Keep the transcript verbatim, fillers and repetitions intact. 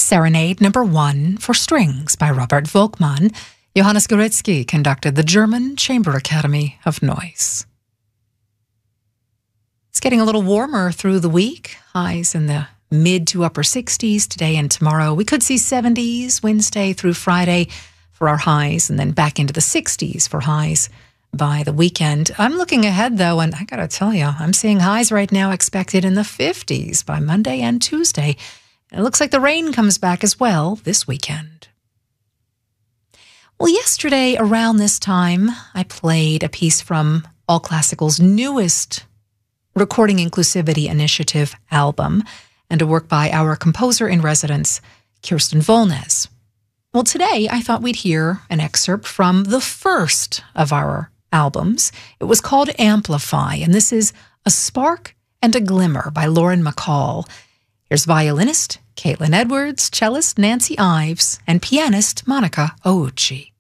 Serenade Number One for Strings by Robert Volkmann. Johannes Goretzky conducted the German Chamber Academy of Noise. It's getting a little warmer through the week. Highs in the mid to upper sixties today and tomorrow. We could see seventies Wednesday through Friday for our highs, and then back into the sixties for highs by the weekend. I'm looking ahead, though, and I got to tell you, I'm seeing highs right now expected in the fifties by Monday and Tuesday. It looks like the rain comes back as well this weekend. Well, yesterday around this time, I played a piece from All Classical's newest Recording Inclusivity Initiative album, and a work by our composer-in-residence, Kirsten Volnes. Well, today I thought we'd hear an excerpt from the first of our albums. It was called Amplify, and this is A Spark and a Glimmer by Lauren McCall. Here's violinist Caitlin Edwards, cellist Nancy Ives, and pianist Monica Ouchi.